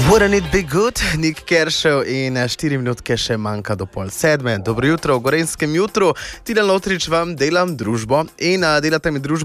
Wouldn't it be good? Nik Keršev in 4 minutke še manjka do 6:30. Dobro jutro v Gorenjskem jutru. Tina Lotrič vam delam družbo in delate mi družbo